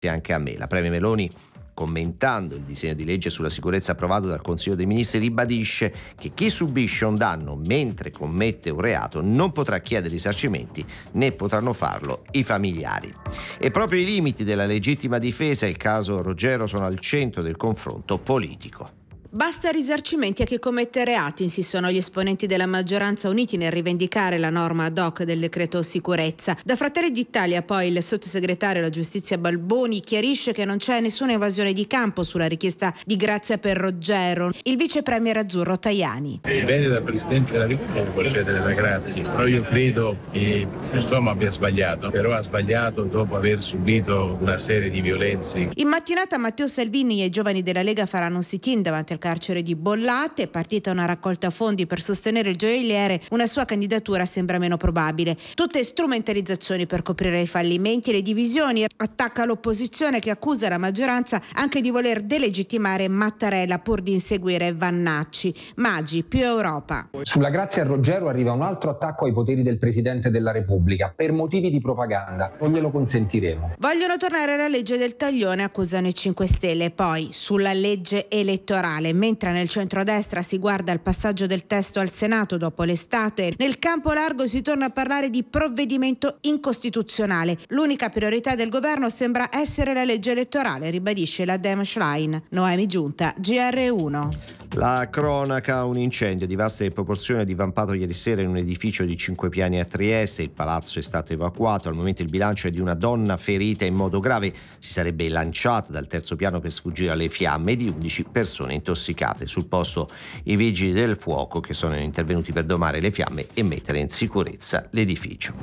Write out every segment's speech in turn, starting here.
anche a me. La Premier Meloni, commentando il disegno di legge sulla sicurezza approvato dal Consiglio dei Ministri, ribadisce che chi subisce un danno mentre commette un reato non potrà chiedere risarcimenti, né potranno farlo i familiari. E proprio i limiti della legittima difesa e il caso Roggero sono al centro del confronto politico. Basta risarcimenti a chi commette reati, insistono gli esponenti della maggioranza uniti nel rivendicare la norma ad hoc del decreto sicurezza. Da Fratelli d'Italia poi il sottosegretario alla giustizia Balboni chiarisce che non c'è nessuna evasione di campo sulla richiesta di grazia per Roggero. Il vice premier azzurro Tajani. Dipende dal Presidente della Repubblica concedere la grazia, però io credo che insomma abbia sbagliato, però ha sbagliato dopo aver subito una serie di violenze. In mattinata Matteo Salvini e i giovani della Lega faranno un sit-in davanti al carcere di Bollate. È partita una raccolta fondi per sostenere il gioielliere, una sua candidatura sembra meno probabile. Tutte strumentalizzazioni per coprire i fallimenti e le divisioni. Attacca l'opposizione che accusa la maggioranza anche di voler delegittimare Mattarella pur di inseguire Vannacci. Maggi, più Europa. Sulla grazia a Roggero arriva un altro attacco ai poteri del Presidente della Repubblica per motivi di propaganda. Non glielo consentiremo. Vogliono tornare alla legge del taglione, accusano i 5 Stelle. Poi sulla legge elettorale. Mentre nel centrodestra si guarda al passaggio del testo al Senato dopo l'estate, nel campo largo si torna a parlare di provvedimento incostituzionale. L'unica priorità del governo sembra essere la legge elettorale, ribadisce la Dem Schlein. Noemi Giunta, GR1. La cronaca: un incendio di vaste proporzioni ha divampato ieri sera in un edificio di 5 piani a Trieste. Il palazzo è stato evacuato. Al momento il bilancio è di una donna ferita in modo grave. Si sarebbe lanciata dal terzo piano per sfuggire alle fiamme e di 11 persone intossicate. Sul posto i vigili del fuoco che sono intervenuti per domare le fiamme e mettere in sicurezza l'edificio.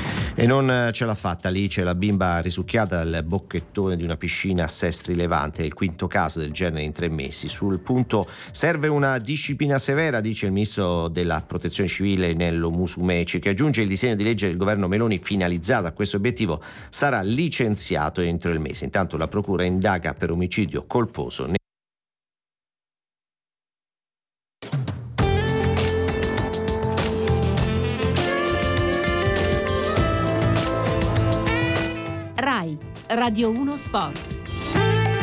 E non ce l'ha fatta. Lì c'è la bimba risucchiata dal bocchettone di una piscina a Sestri Levante. È il quinto caso del genere in 3 mesi. Sul punto serve una disciplina severa, dice il ministro della Protezione Civile Nello Musumeci, che aggiunge: il disegno di legge del governo Meloni finalizzato a questo obiettivo sarà licenziato entro il mese. Intanto la procura indaga per omicidio colposo. RAI Radio 1 Sport.